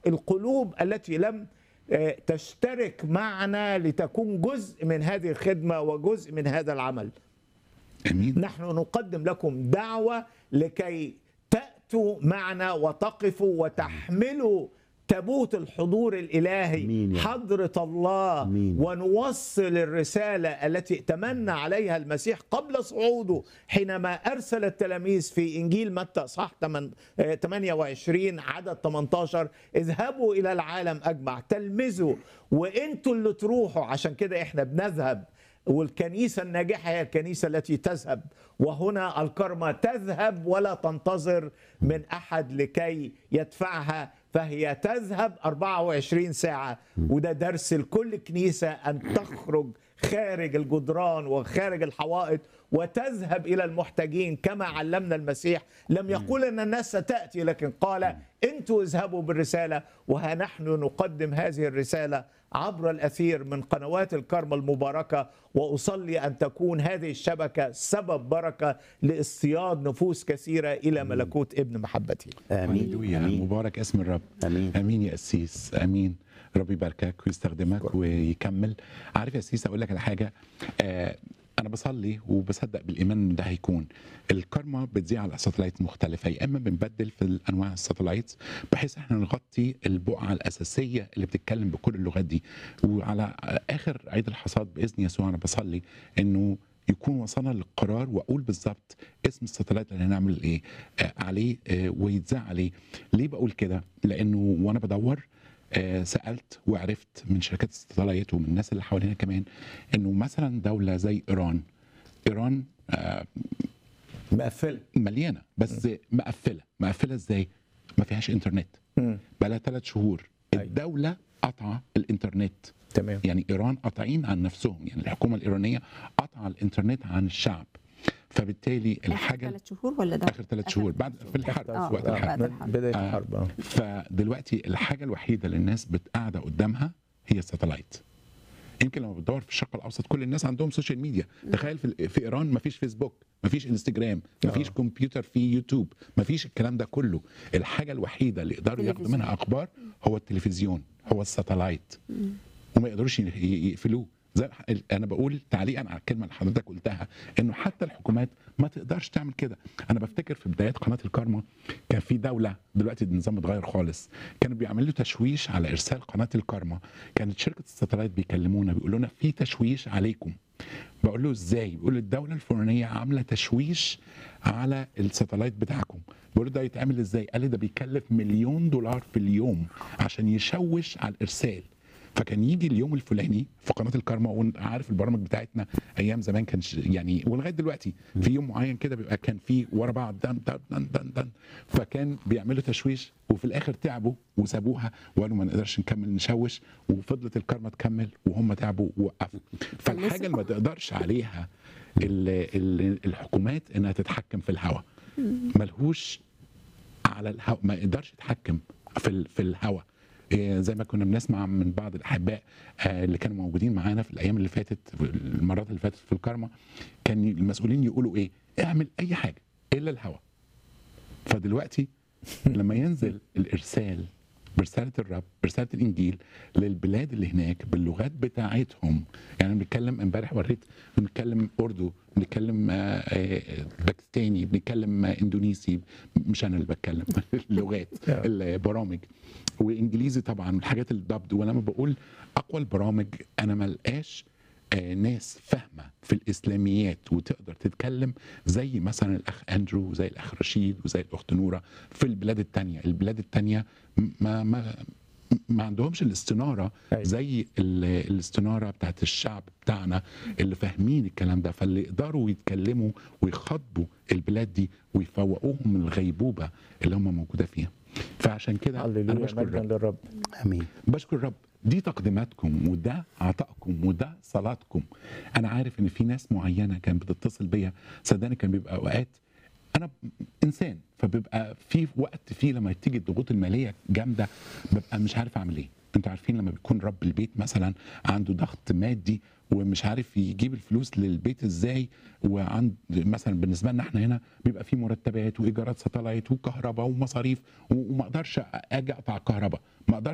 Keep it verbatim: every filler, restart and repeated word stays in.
القلوب التي لم تشترك معنا لتكون جزء من هذه الخدمة وجزء من هذا العمل. امين. نحن نقدم لكم دعوة لكي تأتوا معنا وتقفوا وتحملوا تابوت الحضور الإلهي، حضرة الله، أمين. ونوصل الرسالة التي تمنى عليها المسيح قبل صعوده حينما أرسل التلاميذ في إنجيل متى صح ثمانية وعشرين عدد ثمانية عشر: اذهبوا إلى العالم أجمع تلمذوا، وإنتوا اللي تروحوا. عشان كده إحنا بنذهب، والكنيسة الناجحة هي الكنيسة التي تذهب، وهنا الكرمة تذهب ولا تنتظر من أحد لكي يدفعها، فهي تذهب أربعة وعشرين ساعة. وده درس لكل كنيسة أن تخرج خارج الجدران وخارج الحوائط وتذهب إلى المحتاجين كما علمنا المسيح. لم يقول أن الناس ستأتي، لكن قال أنتوا اذهبوا بالرسالة، وها نحن نقدم هذه الرسالة عبر الأثير من قنوات الكرمة المباركة. وأصلي أن تكون هذه الشبكة سبب بركة لاصطياد نفوس كثيرة إلى ملكوت ابن محبته. آمين. آمين. مبارك اسم الرب. آمين. آمين يا أسيس. آمين. ربي يباركك ويستخدمك ويكمل. عارف يا أسيس، أقول لك على حاجة. آه أنا بصلي وبصدق بالإيمان إن ده هيكون. الكرمة بتذيع على ساتلايت مختلفة، يا إما بنبدل في الأنواع الساتلايت بحيث إحنا نغطي البقعة الأساسية اللي بتتكلم بكل اللغات دي. وعلى آخر عيد الحصاد بإذن يسوع أنا بصلي إنه يكون وصلنا للقرار واقول بالظبط اسم الساتلايت اللي هنعمل ايه آه عليه آه ويتذاع عليه. ليه بقول كده؟ لانه وانا بدور آه سالت وعرفت من شركات الساتلايت ومن الناس اللي حوالينا كمان انه مثلا دوله زي ايران ايران آه مقفله مليانه، بس مقفله مقفله ازاي؟ ما فيهاش انترنت بقى لها ثلاث شهور. الدوله قطع الانترنت. تمام. يعني ايران قاطعين عن نفسهم، يعني الحكومه الايرانيه قطع الانترنت عن الشعب. فبالتالي الحاجه اخر ثلاث شهور ولا ده اخر ثلاث شهور بعد في الحرب آه. وقت الحرب بدايه آه. الحرب آه. فدلوقتي الحاجه الوحيده اللي الناس قاعده قدامها هي الساتلايت. يمكن لما بتدور في الشرق الاوسط كل الناس عندهم سوشيال ميديا. تخيل في, في ايران ما فيش فيسبوك، ما فيش انستجرام، ما فيش كمبيوتر في يوتيوب، ما فيش الكلام ده كله. الحاجه الوحيده اللي يقدروا ياخدوا منها اخبار هو التلفزيون، هو الساتلايت، وما يقدروش يقفلوه. زي انا بقول تعليقا على الكلمه اللي حضرتك قلتها انه حتى الحكومات ما تقدرش تعمل كده. انا بفتكر في بدايات قناه الكرمه كان في دوله، دلوقتي النظام اتغير خالص، كانوا بيعملوا تشويش على ارسال قناه الكرمه. كانت شركه الساتلايت بيكلمونا بيقولوا لنا في تشويش عليكم. بقول له ازاي؟ بيقول الدوله الفلانيه عامله تشويش على الساتلايت بتاعكم. بقول له ده يتعمل ازاي؟ قال لي ده بيكلف مليون دولار في اليوم عشان يشوش على الارسال. فكان يجي اليوم الفلاني في قناه الكرمه، وعارف البرامج بتاعتنا ايام زمان كان يعني ولغايه دلوقتي في يوم معين كده بيبقى كان في ورا بعض دن دن دن دن دن فكان بيعملوا تشويش، وفي الاخر تعبوا وسابوها وقالوا ما نقدرش نكمل نشوش، وفضلت الكرمه تكمل وهم تعبوا ووقفوا. فالحاجه اللي ما تقدرش عليها الحكومات انها تتحكم في الهواء. ملهوش على الهواء، ما يقدرش يتحكم في في الهواء. زي ما كنا بنسمع من بعض الاحباء اللي كانوا موجودين معانا في الايام اللي فاتت، المرات اللي فاتت في الكرمه، كان المسؤولين يقولوا ايه؟ اعمل اي حاجه الا الهوى. فدلوقتي لما ينزل الارسال برساله الرب، برساله الانجيل للبلاد اللي هناك باللغات بتاعتهم، يعني بنتكلم امبارح وريت بنتكلم اردو، بنتكلم باكستاني، بنتكلم اندونيسي، مش انا اللي بتكلم اللغات البرامج، وانجليزي طبعا والحاجات الدبد. ولما بقول اقوى البرامج انا ما لقاش ناس فاهمه في الاسلاميات وتقدر تتكلم زي مثلا الاخ اندرو وزي الاخ رشيد وزي الاخت نوره في البلاد الثانيه. البلاد الثانيه ما ما ما عندهمش الاستناره زي الاستناره بتاعت الشعب بتاعنا اللي فاهمين الكلام ده، فاللي يقدروا يتكلموا ويخاطبوا البلاد دي ويفوقوهم من الغيبوبه اللي هم موجوده فيها. فعشان كده انا بشكر الرب. امين. بشكر الرب. دي تقديماتكم وده عطائكم وده صلاتكم. انا عارف ان في ناس معينه كانت بتتصل بيا، صدقني كان بيبقى اوقات انا انسان، فبيبقى في وقت فيه لما تيجي الضغوط الماليه جامده ببقى مش عارف اعمل ايه. انتوا عارفين لما بيكون رب البيت مثلا عنده ضغط مادي ومش عارف يجيب الفلوس للبيت ازاي، وعند مثلا بالنسبه لنا احنا هنا بيبقى في مرتبات وايجارات ساتلايت وكهرباء ومصاريف، وما اقدرش اجي اقطع الكهرباء، ما اقدرش